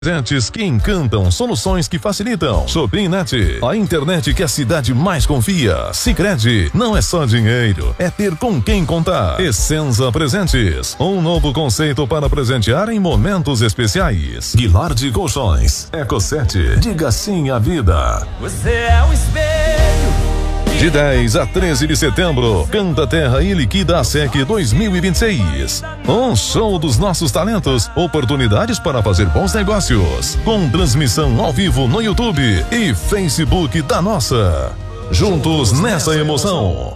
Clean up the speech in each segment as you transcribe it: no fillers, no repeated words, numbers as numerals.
Presentes que encantam, soluções que facilitam. Shoppingnet, a internet que a cidade mais confia. Sicredi, não é só dinheiro, é ter com quem contar. Essenza Presentes, um novo conceito para presentear em momentos especiais. Guilherme Colchões, Eco7, diga sim à vida. Você é um espelho. De 10 a 13 de setembro, Canta Terra e Liquida a SEC 2026. Um show dos nossos talentos, oportunidades para fazer bons negócios. Com transmissão ao vivo no YouTube e Facebook da Nossa. Juntos nessa emoção.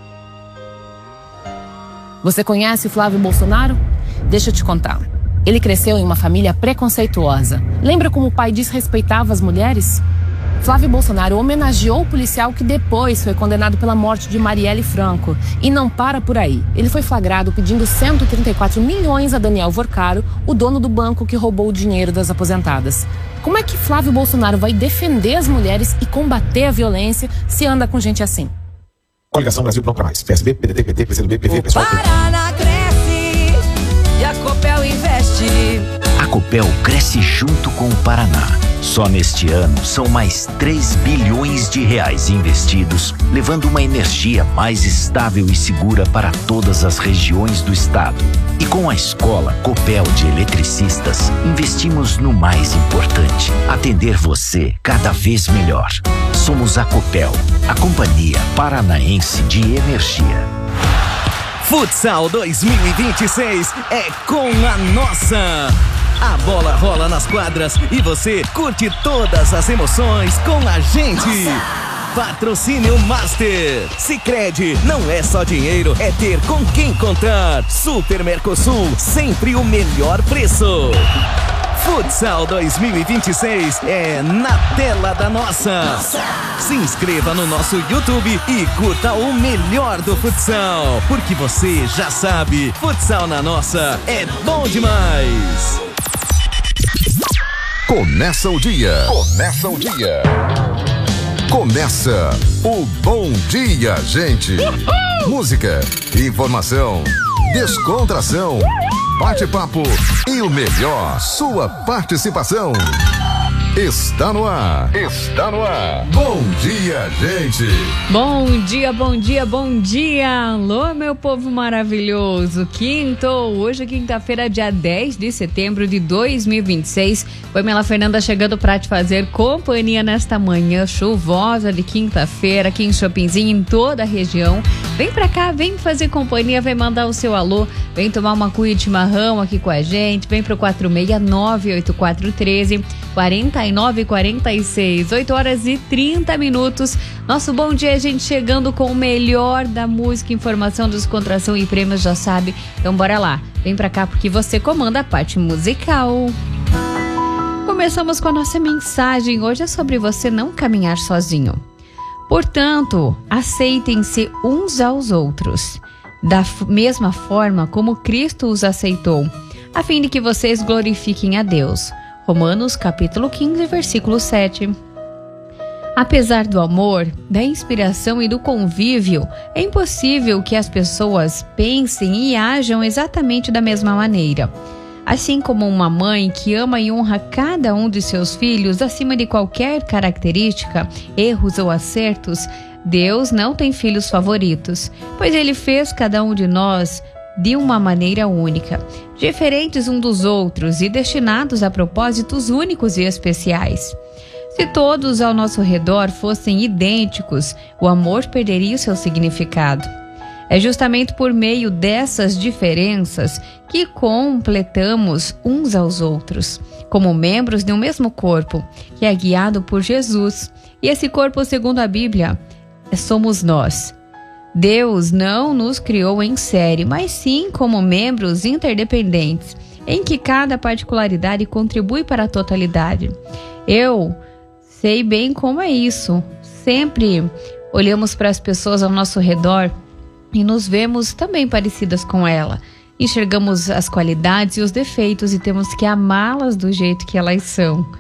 Você conhece Flávio Bolsonaro? Deixa eu te contar. Ele cresceu em uma família preconceituosa. Lembra como o pai desrespeitava as mulheres? Flávio Bolsonaro homenageou o policial que depois foi condenado pela morte de Marielle Franco. E não para por aí. Ele foi flagrado pedindo 134 milhões a Daniel Vorcaro, o dono do banco que roubou o dinheiro das aposentadas. Como é que Flávio Bolsonaro vai defender as mulheres e combater a violência se anda com gente assim? Coligação Brasil Não Pra Mais. PSB, PDT, PT, PCdoB, PV, PSOL. Paraná cresce e a Copel investe. A Copel cresce junto com o Paraná. Só neste ano são mais 3 bilhões de reais investidos, levando uma energia mais estável e segura para todas as regiões do estado. E com a escola Copel de Eletricistas, investimos no mais importante: atender você cada vez melhor. Somos a Copel, a Companhia Paranaense de Energia. Futsal 2026 é com a Nossa. A bola rola nas quadras e você curte todas as emoções com a gente. Nossa! Patrocínio Master. Sicredi, não é só dinheiro, é ter com quem contar. Super Mercosul, sempre o melhor preço. Futsal 2026 é na tela da Nossa. Se inscreva no nosso YouTube e curta o melhor do futsal, porque você já sabe, futsal na Nossa é bom demais. Começa o dia. Começa o dia. Começa o Bom Dia, gente. Música, informação, descontração, bate-papo e o melhor, sua participação. Está no ar. Está no ar. Bom dia, gente. Bom dia, bom dia, bom dia. Alô, meu povo maravilhoso. Hoje é quinta-feira, dia 10 de setembro de 2026. Pamela Fernanda chegando pra te fazer companhia nesta manhã chuvosa de quinta-feira aqui em Shoppingzinho, em toda a região. Vem pra cá, vem fazer companhia, vem mandar o seu alô, vem tomar uma cuia de chimarrão aqui com a gente. Vem pro 469-8413-4946, 8 horas e 30 minutos. Nosso bom dia, gente, chegando com o melhor da música, informação, descontração e prêmios, já sabe. Então bora lá, vem pra cá porque você comanda a parte musical. Começamos com a nossa mensagem. Hoje é sobre você não caminhar sozinho. Portanto, aceitem-se uns aos outros, da mesma forma como Cristo os aceitou, a fim de que vocês glorifiquem a Deus. Romanos capítulo 15, versículo 7. Apesar do amor, da inspiração e do convívio, é impossível que as pessoas pensem e ajam exatamente da mesma maneira. Assim como uma mãe que ama e honra cada um de seus filhos acima de qualquer característica, erros ou acertos, Deus não tem filhos favoritos, pois Ele fez cada um de nós de uma maneira única, diferentes uns dos outros e destinados a propósitos únicos e especiais. Se todos ao nosso redor fossem idênticos, o amor perderia o seu significado. É justamente por meio dessas diferenças que completamos uns aos outros, como membros de um mesmo corpo, que é guiado por Jesus. E esse corpo, segundo a Bíblia, somos nós. Deus não nos criou em série, mas sim como membros interdependentes, em que cada particularidade contribui para a totalidade. Eu sei bem como é isso. Sempre olhamos para as pessoas ao nosso redor e nos vemos também parecidas com ela. Enxergamos as qualidades e os defeitos e temos que amá-las do jeito que elas são.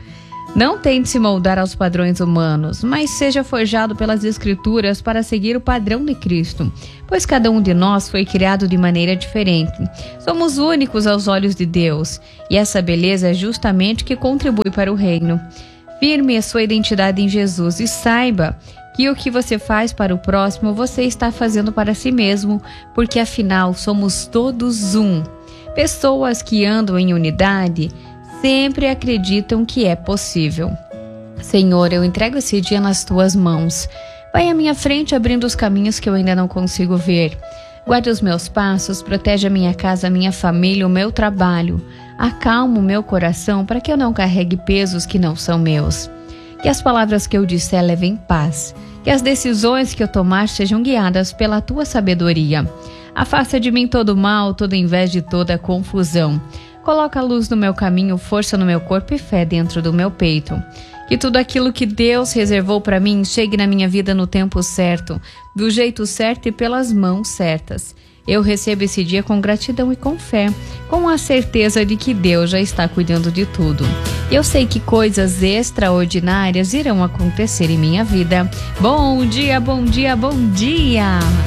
Não tente se moldar aos padrões humanos, mas seja forjado pelas Escrituras para seguir o padrão de Cristo, pois cada um de nós foi criado de maneira diferente. Somos únicos aos olhos de Deus, e essa beleza é justamente que contribui para o reino. Firme a sua identidade em Jesus e saiba que o que você faz para o próximo, você está fazendo para si mesmo, porque afinal somos todos um. Pessoas que andam em unidade sempre acreditam que é possível. Senhor, eu entrego esse dia nas tuas mãos. Vai à minha frente abrindo os caminhos que eu ainda não consigo ver. Guarde os meus passos, protege a minha casa, a minha família, o meu trabalho. Acalma o meu coração para que eu não carregue pesos que não são meus. Que as palavras que eu disser levem paz. Que as decisões que eu tomar sejam guiadas pela tua sabedoria. Afasta de mim todo mal, toda inveja e toda confusão. Coloca a luz no meu caminho, força no meu corpo e fé dentro do meu peito. Que tudo aquilo que Deus reservou para mim chegue na minha vida no tempo certo, do jeito certo e pelas mãos certas. Eu recebo esse dia com gratidão e com fé, com a certeza de que Deus já está cuidando de tudo. Eu sei que coisas extraordinárias irão acontecer em minha vida. Bom dia, bom dia, bom dia!